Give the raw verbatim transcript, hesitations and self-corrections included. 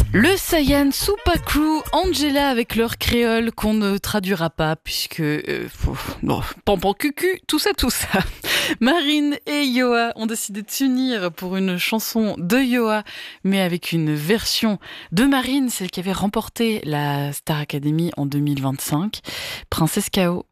Le Saiyan Super Crew, Angela avec leur créole qu'on ne traduira pas puisque euh, bon, pampan cucu, tout ça, tout ça. Marine et Yoa ont décidé de s'unir pour une chanson de Yoa, mais avec une version de Marine, celle qui avait remporté la Star Academy en deux mille vingt-cinq, Princesse K O.